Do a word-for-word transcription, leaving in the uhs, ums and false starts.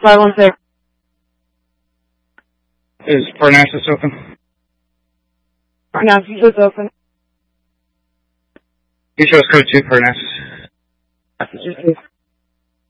five one six. Is Parnassus open? Parnassus is open. You chose code two, Parnassus. Massachusetts.